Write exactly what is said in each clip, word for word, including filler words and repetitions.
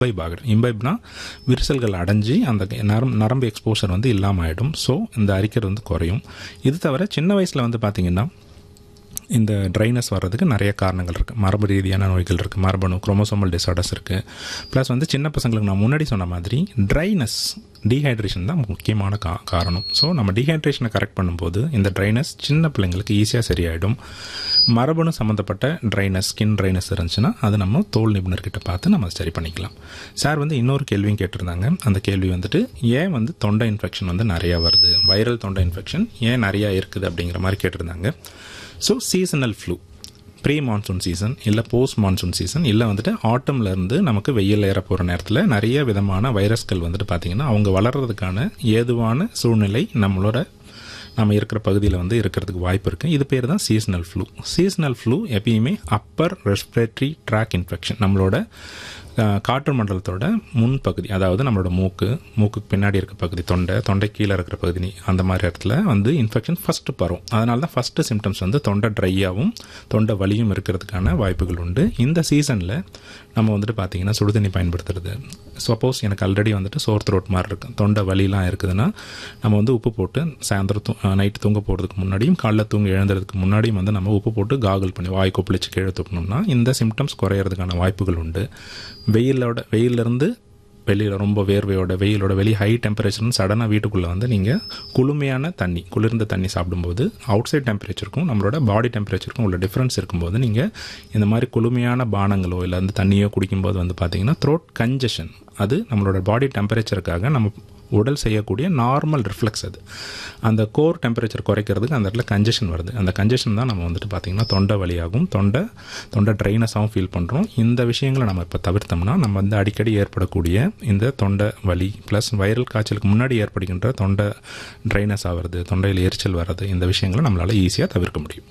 Imbibe ஆகிடும். இம்பைப்னா விரிசல்கள் அடைஞ்சி அந்த நரம் நரம்பு எக்ஸ்போசர் வந்து இல்லாமல் ஆகிடும். ஸோ இந்த அரிக்கிறது வந்து குறையும். இது தவிர சின்ன வயசில் வந்து பார்த்திங்கன்னா இந்த ட்ரைனஸ் வர்றதுக்கு நிறைய காரணங்கள் இருக்குது. மரபு ரீதியான நோய்கள் இருக்குது, மரபணு குரோமோசோமல் டிசார்டர்ஸ் இருக்குது. ப்ளஸ் வந்து சின்ன பசங்களுக்கு நான் முன்னாடி சொன்ன மாதிரி ட்ரைனஸ், டீஹைட்ரேஷன் தான் முக்கியமான கா காரணம் ஸோ நம்ம டீஹைட்ரேஷனை கரெக்ட் பண்ணும்போது இந்த ட்ரைனஸ் சின்ன பிள்ளைங்களுக்கு ஈஸியாக சரியாயிடும். மரபணு சம்மந்தப்பட்ட ட்ரைனஸ், ஸ்கின் ட்ரைனஸ் இருந்துச்சுன்னா அது நம்ம தோல் நிபுணர்கிட்ட பார்த்து நம்ம சரி பண்ணிக்கலாம். சார் வந்து இன்னொரு கேள்வியும் கேட்டிருந்தாங்க. அந்த கேள்வி வந்துட்டு ஏன் வந்து தொண்டை இன்ஃபெக்ஷன் வந்து நிறையா வருது, வைரல் தொண்டை இன்ஃபெக்ஷன் ஏன் நிறையா இருக்குது அப்படிங்கிற மாதிரி கேட்டிருந்தாங்க. So seasonal flu, pre monsoon season இல்லை போஸ்ட் மான்சூன் சீசன் இல்லை வந்துட்டு ஆட்டம்லேருந்து நமக்கு வெயில் ஏற போகிற நேரத்தில் நிறைய விதமான வைரஸ்கள் வந்துட்டு பார்த்திங்கன்னா அவங்க வளர்கிறதுக்கான ஏதுவான சூழ்நிலை நம்மளோட நம்ம இருக்கிற பகுதியில் வந்து இருக்கிறதுக்கு வாய்ப்பு இருக்குது. இது பேர் தான் சீசனல் ஃப்ளூ. சீசனல் ஃப்ளூ எப்பயுமே அப்பர் ரெஸ்பிரேட்டரி ட்ராக் இன்ஃபெக்ஷன், நம்மளோட காற்று மண்டலத்தோட முன்பகுதி, அதாவது நம்மளோட மூக்கு, மூக்குக்கு பின்னாடி இருக்கிற பகுதி, தொண்டை, தொண்டை கீழே இருக்கிற பகுதி, அந்த மாதிரி இடத்துல வந்து இன்ஃபெக்ஷன் ஃபஸ்ட்டு பரும். அதனால தான் ஃபஸ்ட்டு சிம்டம்ஸ் வந்து தொண்டை ட்ரையாகவும் தொண்டை வலியும் இருக்கிறதுக்கான வாய்ப்புகள் உண்டு. இந்த சீசனில் நம்ம வந்துட்டு பார்த்திங்கன்னா சுடுதண்ணி பயன்படுத்துறது. சப்போஸ் எனக்கு ஆல்ரெடி வந்துட்டு சோர் த்ரோட் மாதிரி இருக்குது, தொண்டை வலிலாம் இருக்குதுன்னா நம்ம வந்து உப்பு போட்டு சாயந்தரம் தூ நைட்டு தூங்க போகிறதுக்கு முன்னாடியும் காலைல தூங்க எழுந்துறதுக்கு முன்னாடியும் வந்து நம்ம உப்பு போட்டு காகல் பண்ணி வாய் கொப்பளிச்சு கீழே தூக்கணும்னா இந்த சிம்டம்ஸ் குறையிறதுக்கான வாய்ப்புகள் உண்டு. வெயிலோட வெயிலிருந்து வெளியில் ரொம்ப வேர்வையோட வெயிலோட வெளியே ஹை டெம்பரேச்சர்னு சடனாக வீட்டுக்குள்ளே வந்து நீங்கள் குளுமையான தண்ணி, குளிர்ந்த தண்ணி சாப்பிடும்போது அவுட் சைட் டெம்பரேச்சருக்கும் நம்மளோட பாடி டெம்பரேச்சருக்கும் உள்ள டிஃப்ரென்ஸ் இருக்கும்போது நீங்கள் இந்த மாதிரி குளுமையான பானங்களோ இல்லை அந்த தண்ணியோ குடிக்கும்போது வந்து பார்த்தீங்கன்னா த்ரோட் கன்ஜஷன், அது நம்மளோட பாடி டெம்பரேச்சருக்காக நம்ம உடல் செய்யக்கூடிய நார்மல் ரிஃப்ளெக்ஸ். அது அந்த கோர் டெம்பரேச்சர் குறைக்கிறதுக்கு அந்த இடத்துல கன்ஜஷன் வருது. அந்த கன்ஜஷன் தான் நம்ம வந்துட்டு பார்த்திங்கன்னா தொண்டை வலியாகவும் தொண்டை தொண்டை ட்ரைனஸாகவும் ஃபீல் பண்ணுறோம். இந்த விஷயங்களை நம்ம இப்போ தவிர்த்தோம்னா நம்ம வந்து அடிக்கடி ஏற்படக்கூடிய இந்த தொண்டை வலி ப்ளஸ் வைரல் காய்ச்சலுக்கு முன்னாடி ஏற்படுகின்ற தொண்டை ட்ரைனஸ் ஆகிறது, தொண்டையில் எரிச்சல் வர்றது, இந்த விஷயங்களை நம்மளால் ஈஸியாக தவிர்க்க முடியும்.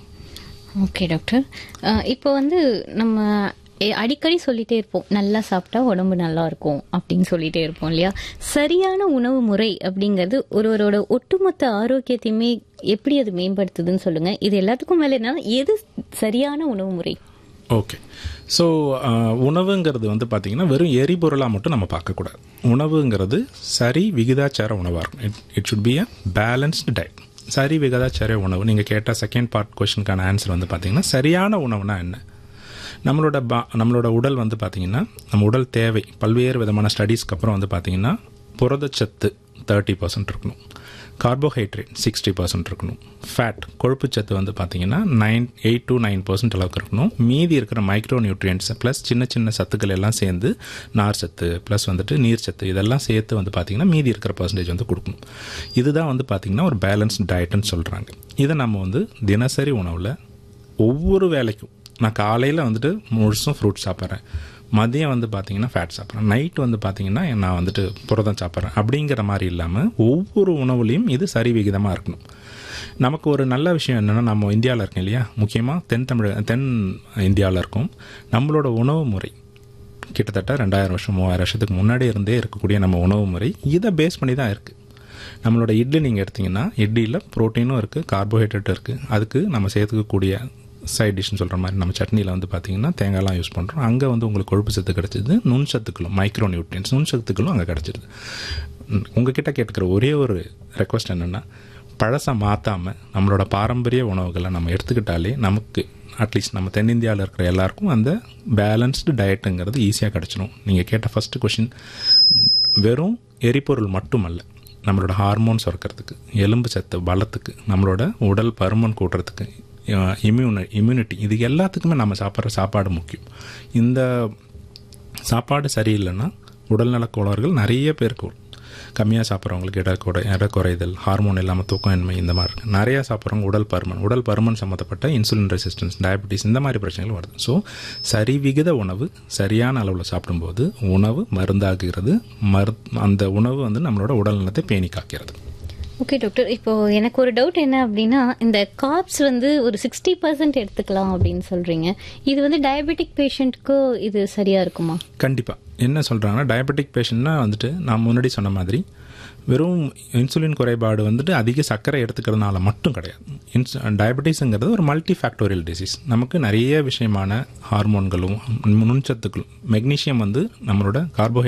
ஓகே டாக்டர், இப்போ வந்து நம்ம அடிக்கடி சொல்லிட்டே இருப்போம் நல்லா சாப்பிட்டா உடம்பு நல்லா இருக்கும் அப்படின்னு சொல்லிட்டே இருப்போம் இல்லையா? சரியான உணவு முறை அப்படிங்கிறது ஒருவரோட ஒட்டுமொத்த ஆரோக்கியத்தையுமே எப்படி அது மேம்படுத்துதுன்னு சொல்லுங்க. இது எல்லாத்துக்கும் மேல என்ன, எது சரியான உணவு முறை? ஓகே, ஸோ உணவுங்கிறது வந்து பார்த்திங்கன்னா வெறும் எரிபொருளாக மட்டும் நம்ம பார்க்கக்கூடாது. உணவுங்கிறது சரி விகிதாச்சார உணவாக இருக்கும். It it should be a balanced diet. சரி விகிதாச்சார உணவு, நீங்கள் கேட்ட செகண்ட் பார்ட் கொஸ்டினுக்கான ஆன்சர் வந்து பார்த்திங்கன்னா சரியான உணவுனா என்ன? நம்மளோட பா நம்மளோட உடல் வந்து பார்த்திங்கன்னா நம்ம உடல் தேவை பல்வேறு விதமான ஸ்டடீஸ்க்கு அப்புறம் வந்து பார்த்திங்கன்னா புரதச்சத்து தேர்ட்டி பர்சன்ட் இருக்கணும், கார்போஹைட்ரேட் சிக்ஸ்டி பர்சன்ட் இருக்கணும், ஃபேட் கொழுப்புச்சத்து வந்து பார்த்திங்கன்னா nine eight to nine percent அளவுக்கு இருக்கணும். மீதி இருக்கிற மைக்ரோ நியூட்ரியன்ஸ் ப்ளஸ் சின்ன சின்ன சத்துக்கள் எல்லாம் சேர்ந்து நார் சத்து ப்ளஸ் வந்துட்டு நீர் சத்து இதெல்லாம் சேர்த்து வந்து பார்த்திங்கன்னா மீதி இருக்கிற பர்சன்டேஜ் வந்து கொடுக்கணும். இதுதான் வந்து பார்த்திங்கன்னா ஒரு பேலன்ஸ்ட் டயட்டுன்னு சொல்கிறாங்க. இதை நம்ம வந்து தினசரி உணவில் ஒவ்வொரு வேலைக்கும், நான் காலையில் வந்துட்டு முழுசும் ஃப்ரூட்ஸ் சாப்பிட்றேன், மதியம் வந்து பார்த்திங்கன்னா ஃபேட் சாப்பிட்றேன், நைட் வந்து பார்த்திங்கன்னா நான் வந்துட்டு புரதம் சாப்பிட்றேன் அப்படிங்கிற மாதிரி இல்லாமல் ஒவ்வொரு உணவுலையும் இது சரி விகிதமாக இருக்கணும். நமக்கு ஒரு நல்ல விஷயம் என்னென்னா, நம்ம இந்தியாவில் இருக்கோம் இல்லையா, முக்கியமாக தென் தமிழக தென் இந்தியாவில் இருக்கும். நம்மளோட உணவு முறை கிட்டத்தட்ட ரெண்டாயிரம் வருஷம் மூவாயிரம் வருஷத்துக்கு முன்னாடி இருந்தே இருக்கக்கூடிய நம்ம உணவு முறை இதை பேஸ் பண்ணி தான் இருக்குது. நம்மளோட இட்லி நீங்கள் எடுத்திங்கன்னா இட்லியில் ப்ரோட்டீனும் இருக்குது, கார்போஹைட்ரேட்டும் இருக்குது. அதுக்கு நம்ம சேர்த்துக்கக்கூடிய சைட் டிஷ்னு சொல்கிற மாதிரி நம்ம சட்னியில் வந்து பார்த்திங்கன்னா தேங்காய்லாம் யூஸ் பண்ணுறோம். அங்கே வந்து உங்களுக்கு கொழுப்பு சத்து கிடச்சிது, நுண் சத்துக்களும் மைக்ரோ நியூட்ரியன்ஸ் நுண் சத்துக்களும் அங்கே கிடச்சிடுது. உங்ககிட்ட கேட்டுக்கிற ஒரே ஒரு ரெக்வஸ்ட் என்னென்னா, பழசை மாற்றாமல் நம்மளோட பாரம்பரிய உணவுகளை நம்ம எடுத்துக்கிட்டாலே நமக்கு அட்லீஸ்ட் நம்ம தென்னிந்தியாவில் இருக்கிற எல்லாருக்கும் அந்த பேலன்ஸ்டு டயட்டுங்கிறது ஈஸியாக கிடச்சிடும். நீங்கள் கேட்ட ஃபஸ்ட்டு கொஷின் வெறும் எரிபொருள் மட்டுமல்ல, நம்மளோட ஹார்மோன்ஸ் சுரக்கிறதுக்கு, எலும்பு சத்து பலத்துக்கு, நம்மளோட உடல் பருமன் கூட்டுறதுக்கு, இம்யூனி இம்யூனிட்டி இது எல்லாத்துக்குமே நம்ம சாப்பிட்ற சாப்பாடு முக்கியம். இந்த சாப்பாடு சரியில்லைன்னா உடல்நல கோளாறுகள் நிறைய பேருக்கு வரும். கம்மியாக சாப்பிட்றவங்களுக்கு இட குறை இட குறைதல், ஹார்மோன் இல்லாமல் தூக்கமின்மை, இந்த மாதிரி இருக்குது. நிறையா சாப்பிட்றவங்க உடல் பருமன் உடல் பருமன் சம்மந்தப்பட்ட இன்சுலின் ரெசிஸ்டன்ஸ், டயபெட்டிஸ், இந்த மாதிரி பிரச்சனைகள் வருது. ஸோ சரிவிகித உணவு சரியான அளவில் சாப்பிடும்போது உணவு மருந்தாகிறது. மரு அந்த உணவு வந்து நம்மளோட உடல் நலத்தை பேணி காக்கிறது. ஓகே டாக்டர், இப்போ எனக்கு ஒரு டவுட் என்ன அப்படின்னா, இந்த கார்ப்ஸ் வந்து ஒரு சிக்ஸ்டி பர்சன்ட் எடுத்துக்கலாம் அப்படின்னு சொல்றீங்க. இது வந்து டயபெட்டிக் பேஷண்ட்க்கு இது சரியா இருக்குமா? கண்டிப்பாக. என்ன சொல்கிறாங்கன்னா, டயபெட்டிக் பேஷண்ட்னா வந்துட்டு நான் முன்னாடி சொன்ன மாதிரி வெறும் இன்சுலின் குறைபாடு வந்துட்டு அதிக சர்க்கரை எடுத்துக்கிறதுனால மட்டும் கிடையாது. இன்ஸ் டயபெட்டிஸுங்கிறது ஒரு மல்டி ஃபேக்டோரியல் டிசீஸ். நமக்கு நிறைய விஷயமான ஹார்மோன்களும் நுண்சத்துக்களும், மெக்னீஷியம் வந்து நம்மளோட கார்போஹைட்ரேட்